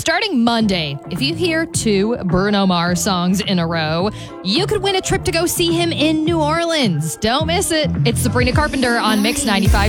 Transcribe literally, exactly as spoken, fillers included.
Starting Monday, if you hear two Bruno Mars songs in a row, you could win a trip to go see him in New Orleans. Don't miss it. It's Sabrina Carpenter on Mix ninety-five.